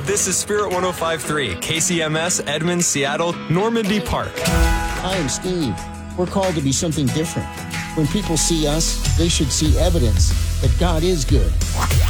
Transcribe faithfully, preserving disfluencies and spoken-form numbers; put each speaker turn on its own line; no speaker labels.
This is Spirit one oh five point three, K C M S, Edmonds, Seattle, Normandy Park.
Hi, I'm Steve. We're called to be something different. When people see us, they should see evidence that God is good.